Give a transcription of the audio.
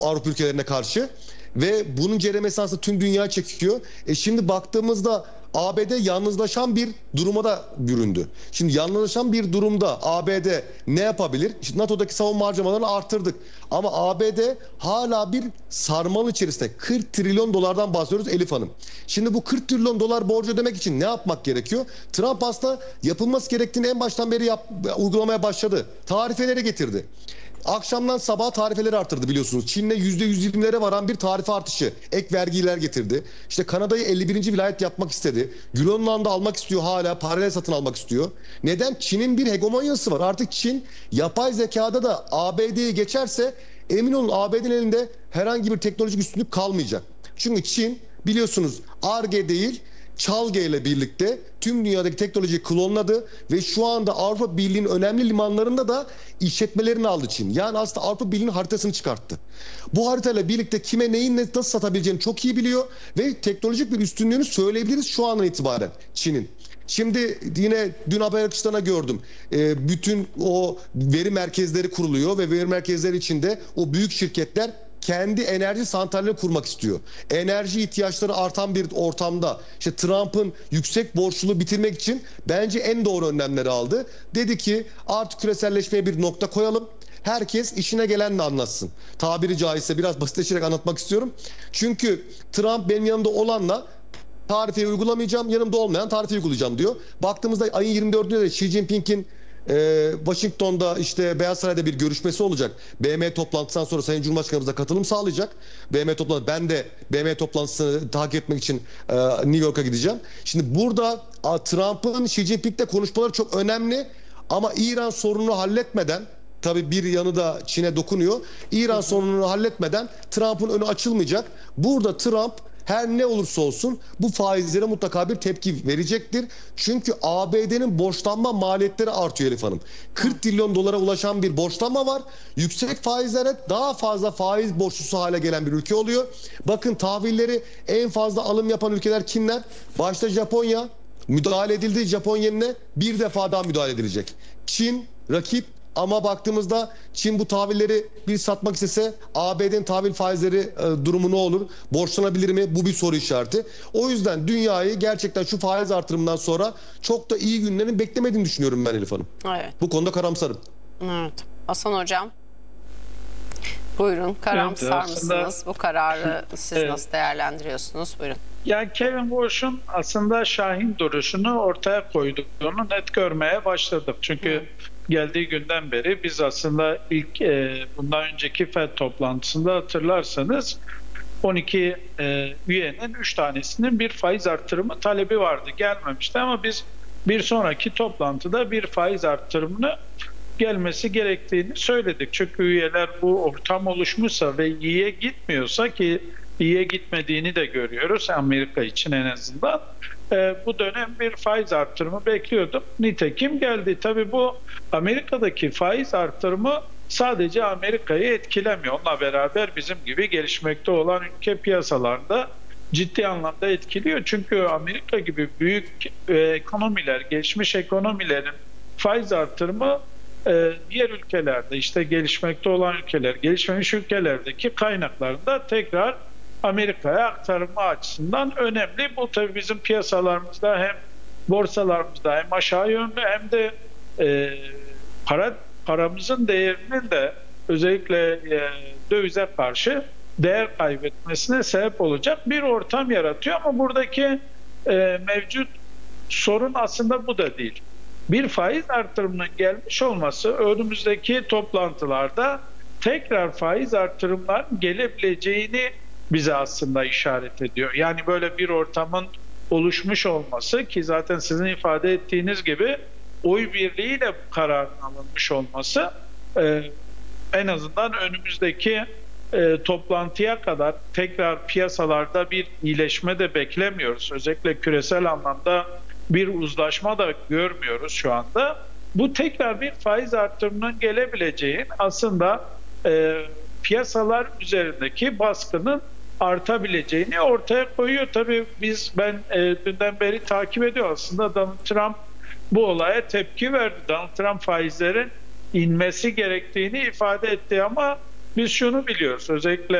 Avrupa ülkelerine karşı ve bunun ceremesi aslında tüm dünya çekiyor. Şimdi baktığımızda ABD yalnızlaşan bir duruma da büründü. Şimdi yalnızlaşan bir durumda ABD ne yapabilir? İşte NATO'daki savunma harcamalarını artırdık. Ama ABD hala bir sarmal içerisinde 40 trilyon dolardan bahsediyoruz Elif Hanım. Şimdi bu 40 trilyon dolar borcu ödemek için ne yapmak gerekiyor? Trump aslında yapılması gerektiğini en baştan beri uygulamaya başladı. Tarifeleri getirdi. Akşamdan sabaha tarifeleri arttırdı biliyorsunuz. Çin'le %120'lere varan bir tarife artışı. Ek vergiler getirdi. İşte Kanada'yı 51. vilayet yapmak istedi. Grönland'ı almak istiyor hala. Paralel satın almak istiyor. Neden? Çin'in bir hegemonyası var. Artık Çin yapay zekada da ABD'yi geçerse emin olun ABD'nin elinde herhangi bir teknolojik üstünlük kalmayacak. Çünkü Çin biliyorsunuz Ar-Ge değil Çalge ile birlikte tüm dünyadaki teknolojiyi klonladı ve şu anda Avrupa Birliği'nin önemli limanlarında da işletmelerini aldı Çin. Yani aslında Avrupa Birliği'nin haritasını çıkarttı. Bu haritayla birlikte kime neyin nasıl satabileceğini çok iyi biliyor ve teknolojik bir üstünlüğünü söyleyebiliriz şu andan itibaren Çin'in. Şimdi yine dün haber akışlarına gördüm. Bütün o veri merkezleri kuruluyor ve veri merkezleri içinde o büyük şirketler kendi enerji santrallerini kurmak istiyor. Enerji ihtiyaçları artan bir ortamda işte Trump'ın yüksek borçluluğu bitirmek için bence en doğru önlemleri aldı. Dedi ki artık küreselleşmeye bir nokta koyalım. Herkes işine gelenle anlatsın. Tabiri caizse biraz basitleşerek anlatmak istiyorum. Çünkü Trump benim yanımda olanla tarifeyi uygulamayacağım, yanımda olmayan tarifeyi uygulayacağım diyor. Baktığımızda ayın 24'ünde de Xi Jinping'in Washington'da işte Beyaz Saray'da bir görüşmesi olacak. BM toplantısından sonra Sayın Cumhurbaşkanımız da katılım sağlayacak. BM toplantısı, ben de BM toplantısını takip etmek için New York'a gideceğim. Şimdi burada Trump'ın Xi Jinping'le konuşmaları çok önemli ama İran sorununu halletmeden tabii bir yanı da Çin'e dokunuyor. İran sorununu halletmeden Trump'ın önü açılmayacak. Burada Trump her ne olursa olsun bu faizlere mutlaka bir tepki verecektir. Çünkü ABD'nin borçlanma maliyetleri artıyor Elif Hanım. 40 trilyon dolara ulaşan bir borçlanma var. Yüksek faizlere daha fazla faiz borçlusu hale gelen bir ülke oluyor. Bakın tahvilleri en fazla alım yapan ülkeler kimler? Başta Japonya. Müdahale edildi, Japonya'nın bir defa daha müdahale edilecek. Çin rakip. Ama baktığımızda Çin bu tahvilleri bir satmak istese ABD'nin tahvil faizleri durumu ne olur? Borçlanabilir mi? Bu bir soru işareti. O yüzden dünyayı gerçekten şu faiz artırımından sonra çok da iyi günlerin beklemediğini düşünüyorum ben Elif Hanım. Evet. Bu konuda karamsarım. Evet. Hasan Hocam. Buyurun. Karamsar mısınız? Bu kararı siz nasıl değerlendiriyorsunuz? Buyurun. Yani Kevin Walsh'un aslında şahin duruşunu ortaya koyduğunu net görmeye başladık. Çünkü geldiği günden beri biz aslında ilk bundan önceki FED toplantısında hatırlarsanız 12 üyenin 3 tanesinin bir faiz artırımı talebi vardı. Gelmemişti ama biz bir sonraki toplantıda bir faiz artırımını gelmesi gerektiğini söyledik. Çünkü üyeler bu ortam oluşmuşsa ve iyiye gitmiyorsa ki iyiye gitmediğini de görüyoruz Amerika için en azından. Bu dönem bir faiz artırımı bekliyordum. Nitekim geldi. Tabii bu Amerika'daki faiz artırımı sadece Amerika'yı etkilemiyor. Onunla beraber bizim gibi gelişmekte olan ülke piyasalarında ciddi anlamda etkiliyor. Çünkü Amerika gibi büyük ekonomiler, gelişmiş ekonomilerin faiz artırımı diğer ülkelerde işte gelişmekte olan ülkeler, gelişmemiş ülkelerdeki kaynaklarında tekrar Amerika'ya aktarılma açısından önemli. Bu tabii bizim piyasalarımızda hem borsalarımızda hem aşağı yönlü hem de paramızın değerinin de özellikle dövize karşı değer kaybetmesine sebep olacak bir ortam yaratıyor. Ama buradaki mevcut sorun aslında bu da değil. Bir faiz artırımının gelmiş olması önümüzdeki toplantılarda tekrar faiz artırımların gelebileceğini bize aslında işaret ediyor. Yani böyle bir ortamın oluşmuş olması ki zaten sizin ifade ettiğiniz gibi oy birliğiyle bu kararın alınmış olması en azından önümüzdeki toplantıya kadar tekrar piyasalarda bir iyileşme de beklemiyoruz. Özellikle küresel anlamda bir uzlaşma da görmüyoruz şu anda. Bu tekrar bir faiz artırımının gelebileceği aslında piyasalar üzerindeki baskının artabileceğini ortaya koyuyor. Tabii ben dünden beri takip ediyor. Aslında Donald Trump bu olaya tepki verdi. Donald Trump faizlerin inmesi gerektiğini ifade etti ama Biz şunu biliyoruz, özellikle